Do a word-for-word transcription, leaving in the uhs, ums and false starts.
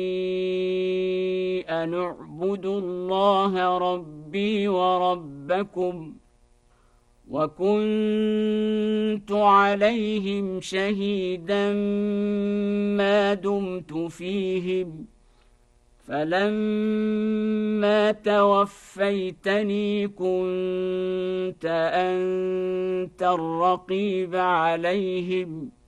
أن اعبدوا الله ربي وربكم وكنت عليهم شهيدا ما دمت فيهم فلما توفيتني كنت أنت الرقيب عليهم